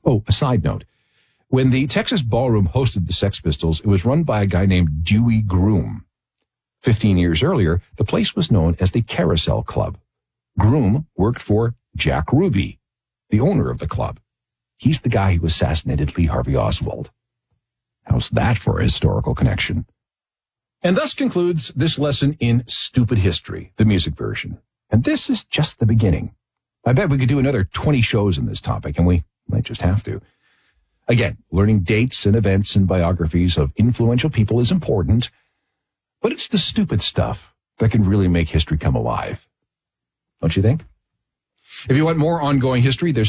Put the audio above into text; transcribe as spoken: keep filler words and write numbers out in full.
Oh, a side note. When the Texas Ballroom hosted the Sex Pistols, it was run by a guy named Dewey Groom. Fifteen years earlier, the place was known as the Carousel Club. Groom worked for Jack Ruby, the owner of the club. He's the guy who assassinated Lee Harvey Oswald. How's that for a historical connection? And thus concludes this lesson in Stupid History, the music version. And this is just the beginning. I bet we could do another twenty shows on this topic, and we might just have to. Again, learning dates and events and biographies of influential people is important, but it's the stupid stuff that can really make history come alive. Don't you think? If you want more ongoing history, there's